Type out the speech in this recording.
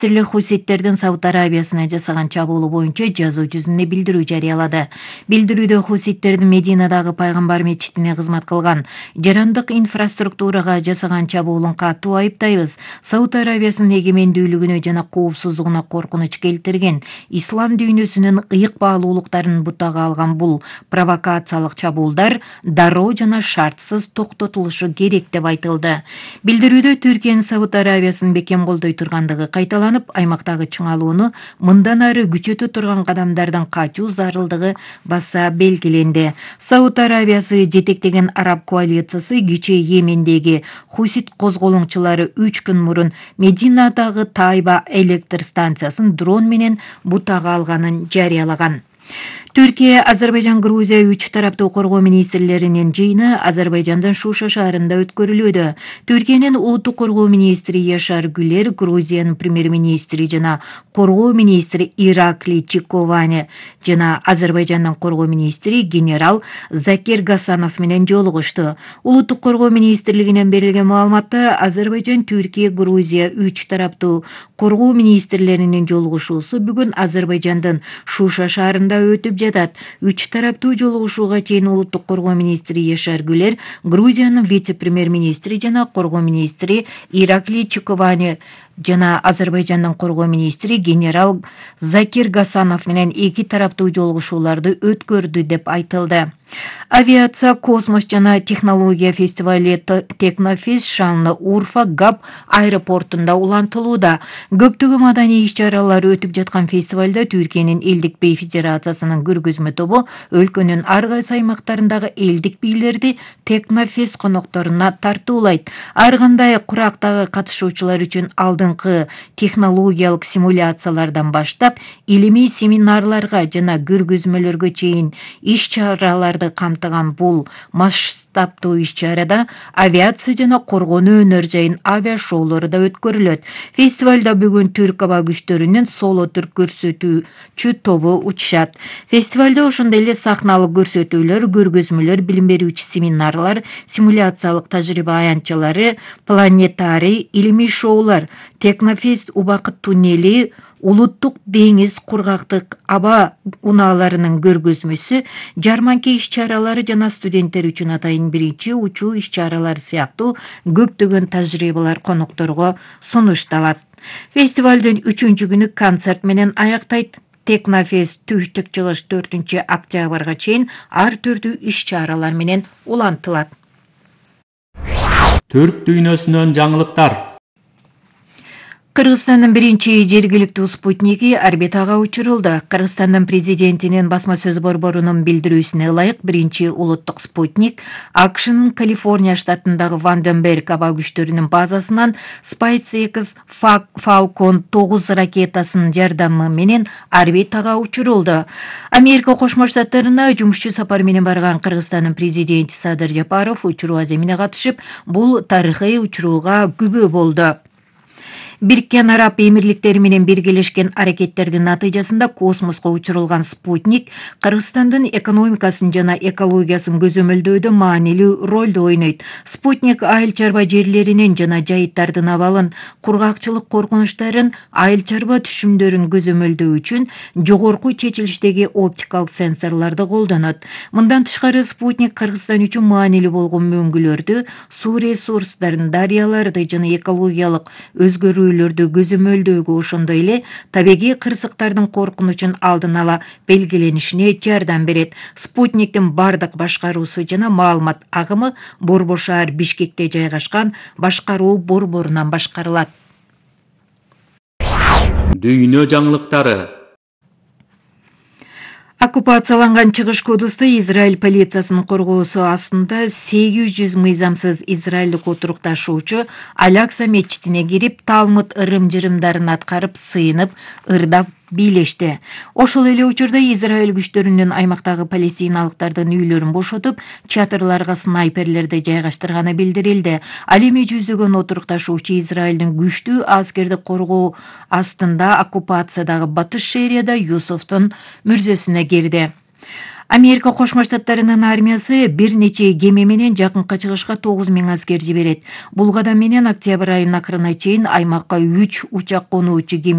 министрлиги хуситтердин Сауд Арабиясына жасаган чабуулу боюнча жазуу жүзүндө билдирүү жарыялады. Билдирүүдө хуситтердин Мединадагы пайгамбар мечитине кызмат кылган жарандык инфраструктурага жасаган чабуулун катуу айыптайбыз. Сауд Арабиясынын эгемендүүлүгүнө жана коопсуздугуна коркунуч келтирген, ислам дүйнөсүнүн ыйык баалуулуктарын бутага алган бул провокациялык чабуулдар дароо жана шартсыз токтотулушу керек деп айтылды. Билдирүүдө Түркиянын Сауд Арабиясын бекем колдой тургандыгы кайталанып, аймактагы чыңалууну мындан ары күчөтө турган кадамдардан качуу зарылдыгы баса белгиленди. Сауд Арабиясы жетектеген араб коалициясы кичи Йемендеги хусит козголоңчулары 3 күн мурун Мединадагы Тайба электр станциясын дрон менен бутага алганын жарыялаган. Түркия, Азербайжан, Грузия 3 тараптуу коргоо министрлеринин жыйыны Азербайжандын Шуша шаарында өткөрүлүүдө. Түркиянын улуттук коргоо министри Яшар Гүлер, Грузиянын премьер-министри жана коргоо министри Иракли Чиковани жана Азербайжандын коргоо министри генерал Закир Гасанов менен жолугушту. Улуттук коргоо министрлигинен берилген маалыматта Азербайжан, Түркия, Грузия 3 тараптуу коргоо министрлеринин жолугушуусу бүгүн Азербайжандын Шуша шаарында өтүп жатат. 3 тараптуу жолугушууга чейин улуттук коргоо министри Яшар Гүлер, Грузиянын вице-премьер-министри жана коргоо министри Иракли Чиковани жана Азербайжандын коргоо министри генерал Закир Гасанов менен 2 тараптуу жолугушууларды өткөрдү деп айтылды. Авиация, космос жана технология фестивали Технофест шаңны Урфа Габ аэропортунда улантылууда. Көптөгөн маданий иш-чаралар өтүп жаткан фестивалда Түркиянын элдик бей федерациясынын көргөзмө тобу өлкөнүн ар кайсы аймактарындагы элдик бийлерди Технофест конокторуна тартуулайт. Ар кандай курактагы катышуучулар үчүн алдыңкы технологиялык симуляциялардан баштап илимий семинарларга жана көргөзмөлөргө чейин иш-чараларды камтыган бул масштабтуу иш-чарада авиация жана коргонуу өнөр жайын авиашоулору да өткөрүлөт. Фестивалда бүгүн Түрк аба күчтөрүнүн соло түрк көрсөтүүчү тобу учушат. Фестивалда ошондой эле сахналык көрсөтүүлөр, көргөзмөлөр, билим берүүчү семинарлар, симуляциялык тажрыйба аянтчалары, планетарий, илимий шоулар, Технофест убакыт туннели, улуттук деңиз кургактык аба унааларынын көргөзмөсү, жарманка иш-чаралары жана студенттер үчүн атайын биринчи учуу иш-чаралары сыяктуу көптөгөн тажрыйбалар конокторго сунушталат. Фестивалдын 3-күнү концерт менен аяктайт. Технофест түштүк чыгыш 4-октябрга чейин ар түрдүү иш-чаралар менен улантылат. Түрк дүйнөсүнөн жаңылыктар. Кыргызстандын биринчи жергиликтүү спутниги орбитага учурулду. Кыргызстандын президентинин басма сөз борборунун билдирүүсүнө ылайык биринчи улуттук спутник АКШнын Калифорния штатындагы Ванденберг аба күчтөрүнүн базасынан SpaceX Falcon 9 ракетасынын жардамы менен орбитага учурулду. Америка Кошмо Штаттарына жумушчу сапар менен барган Кыргызстандын президенти Садыр Жапаров учуруу аземине катышып, бул тарыхый учурууга күбө болду. Бириккен Араб Эмирликтери менен биргелешкен аракеттердин натыйжасында космоско учурулган спутник Кыргызстандын экономикасын жана экологиясын көзөмөлдөөдө маанилүү ролду ойнойт. Спутник айыл чарба жерлеринин жана жайыттардын абалын, кургакчылык коркунучтарын, айыл чарба түшүмдөрүн көзөмөлдөө үчүн жогорку чечилиштеги оптикалык сенсорлорду колдонот. Мындан тышкары спутник Кыргызстан үчүн маанилүү болгон мөңгүлөрдү, суу ресурстарын, дарыяларды жана экологиялык өзгөрүү көзөмөлдөөгө, ошондой эле табигый кырсыктардын коркунучун алдын ала белгиленишине жардам берет. Спутниктин бардык башкаруусу жана маалымат агымы Борбор шаар Бишкекте жайгашкан башкаруу борборунан башкарылат. Дүйнө жаңылыктары. Оккупацияланган Чыгыш Кудусты Израиль полициясынын коргоосу астында 800 мыйзамсыз израилдик отурукташуучу Алякса мечитине кирип, Талмуд ырым-жырымдарын аткарып, сыйынып, ырдап бийлешти. Ошол эле учурда Израиль күчтөрүнүн аймактагы палестиналыктардын үйлөрүн бошотуп, чатырларга снайперлерди жайгаштырганы билдирилди. Ал эми жүздөгөн отурукташуучу Израилдин күчтүү аскердик коргоо астында оккупациядагы Батыш шаарында Юсуфтун мүрзөсүнө кирди. Америка Кошмо Штаттарынын армиясы бир нече кеме менен жакынка чыгышка 9000 аскер жиберет. Бул кадам менен октябрь айынын акырына чейин аймакка 3 учак конуучу кеме